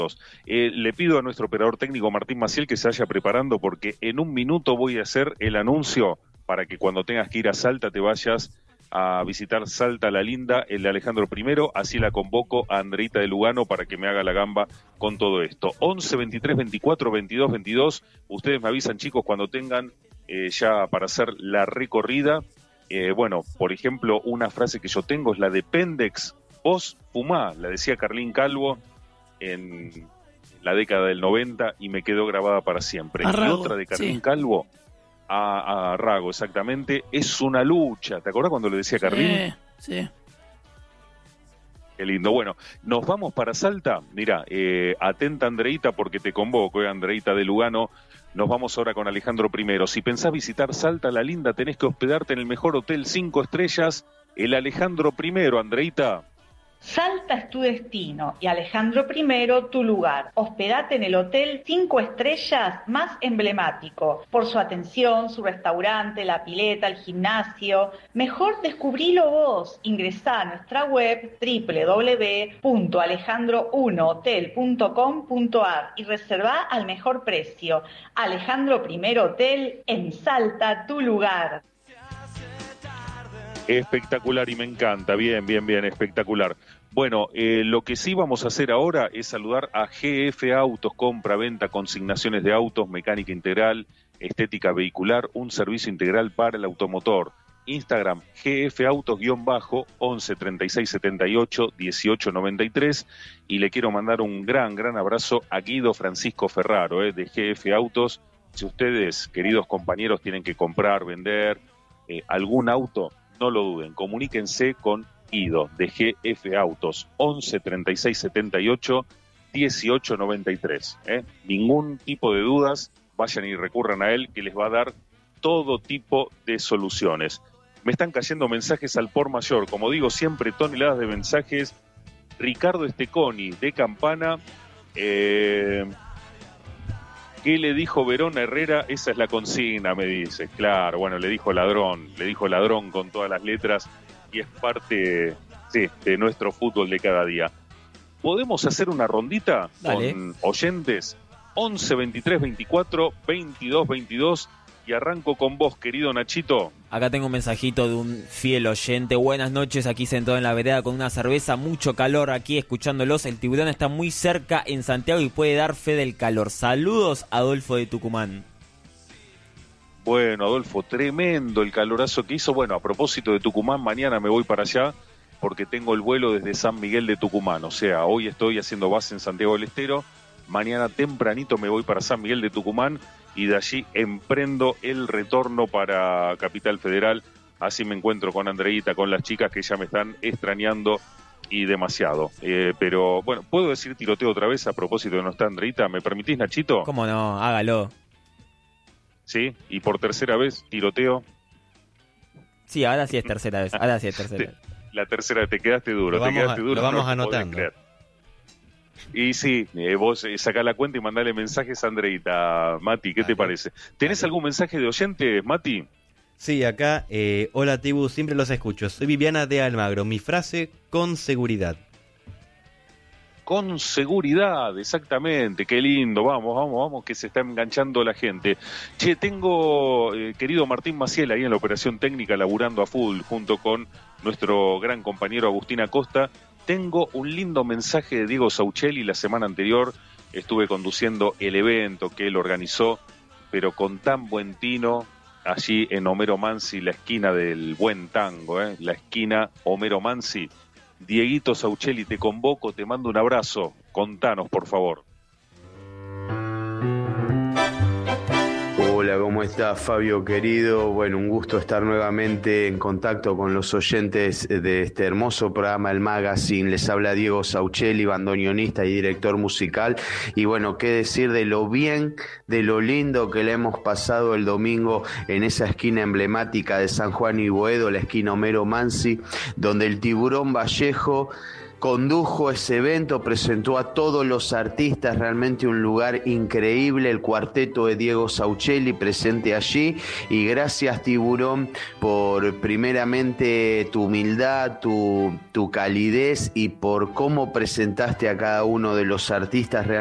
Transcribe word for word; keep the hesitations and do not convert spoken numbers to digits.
Eh, le pido a nuestro operador técnico Martín Maciel que se vaya preparando porque en un minuto voy a hacer el anuncio para que cuando tengas que ir a Salta te vayas a visitar Salta la Linda, el de Alejandro primero, así la convoco a Andreita de Lugano para que me haga la gamba con todo esto. once, veintitrés, veinticuatro, veintidós, veintidós, ustedes me avisan chicos cuando tengan eh, ya para hacer la recorrida. Eh, bueno, por ejemplo, una frase que yo tengo es la de Pendex, vos fumá, la decía Carlín Calvo en la década del noventa y me quedó grabada para siempre. A Rago, y otra de Carlín sí. Calvo, a, a Rago, exactamente, es una lucha. ¿Te acordás cuando le decía Carlín? Sí, sí. Qué lindo. Bueno, nos vamos para Salta. Mira, eh, atenta Andreita porque te convoco, eh, Andreita de Lugano. Nos vamos ahora con Alejandro primero. Si pensás visitar Salta la Linda, tenés que hospedarte en el mejor hotel cinco estrellas, el Alejandro primero, Andreita. Salta es tu destino y Alejandro primero tu lugar. Hospedate en el hotel cinco estrellas más emblemático. Por su atención, su restaurante, la pileta, el gimnasio. Mejor descubrilo vos. Ingresá a nuestra web doble u doble u doble u punto alejandro uno hotel punto com punto a r y reservá al mejor precio. Alejandro primero Hotel en Salta, tu lugar. Espectacular y me encanta, bien, bien, bien, espectacular. Bueno, eh, lo que sí vamos a hacer ahora es saludar a G F Autos, compra, venta, consignaciones de autos, mecánica integral, estética vehicular, un servicio integral para el automotor. Instagram, gfautos-bajo, once, treinta y seis, setenta y ocho, dieciocho, noventa y tres. Y le quiero mandar un gran, gran abrazo a Guido Francisco Ferraro, eh, de G F Autos. Si ustedes, queridos compañeros, tienen que comprar, vender eh, algún auto, no lo duden, comuníquense con Guido de G F Autos, once, treinta y seis, setenta y ocho, dieciocho, noventa y tres. ¿eh? Ningún tipo de dudas, vayan y recurran a él que les va a dar todo tipo de soluciones. Me están cayendo mensajes al por mayor, como digo siempre, toneladas de mensajes. Ricardo Esteconi de Campana, eh, ¿qué le dijo Verón a Herrera? Esa es la consigna, me dice. Claro, bueno, le dijo ladrón, le dijo ladrón con todas las letras y es parte, sí, de nuestro fútbol de cada día. ¿Podemos hacer una rondita Dale. con oyentes? once, veintitrés, veinticuatro, veintidós, veintidós y arranco con vos, querido Nachito. Acá tengo un mensajito de un fiel oyente. Buenas noches, aquí sentado en la vereda con una cerveza, mucho calor aquí escuchándolos. El Tiburón está muy cerca en Santiago y puede dar fe del calor. Saludos, Adolfo de Tucumán. Bueno, Adolfo, tremendo el calorazo que hizo. Bueno, a propósito de Tucumán, mañana me voy para allá porque tengo el vuelo desde San Miguel de Tucumán. O sea, hoy estoy haciendo base en Santiago del Estero. Mañana tempranito me voy para San Miguel de Tucumán y de allí emprendo el retorno para Capital Federal. Así me encuentro con Andreita, con las chicas que ya me están extrañando y demasiado. Eh, pero bueno, ¿puedo decir tiroteo otra vez a propósito de no está Andreita? ¿Me permitís, Nachito? ¿Cómo no? Hágalo. Sí, y por tercera vez, tiroteo. Sí, ahora sí es tercera vez. Ahora sí es tercera vez. La tercera, te quedaste duro, Lo te vamos quedaste a- duro. lo vamos no lo podés anotando. creer. Y sí, eh, vos eh, sacá la cuenta y mandale mensajes a Andreita. Mati, ¿qué te Dale. parece? ¿Tenés Dale. algún mensaje de oyentes, Mati? Sí, acá, eh, hola Tibu, siempre los escucho. Soy Viviana de Almagro. Mi frase, con seguridad. Con seguridad, exactamente, qué lindo, vamos, vamos, vamos, que se está enganchando la gente. Che, tengo, eh, querido Martín Maciel, ahí en la operación técnica, laburando a full, junto con nuestro gran compañero Agustín Acosta. Tengo un lindo mensaje de Diego Sauchelli. La semana anterior estuve conduciendo el evento que él organizó, pero con tan buen tino, allí en Homero Mansi, la esquina del buen tango, ¿eh? La esquina Homero Mansi. Dieguito Sauchelli, te convoco, te mando un abrazo. Contanos, por favor. Hola, ¿cómo estás, Fabio querido? Bueno, un gusto estar nuevamente en contacto con los oyentes de este hermoso programa El Magazine. Les habla Diego Sauchelli, bandoneonista y director musical. Y bueno, qué decir de lo bien, de lo lindo que le hemos pasado el domingo en esa esquina emblemática de San Juan y Boedo, la esquina Homero Mansi, donde el Tiburón Vallejo condujo ese evento, presentó a todos los artistas, realmente un lugar increíble, el cuarteto de Diego Sauchelli presente allí, y gracias, Tiburón, por primeramente tu humildad, tu, tu calidez y por cómo presentaste a cada uno de los artistas.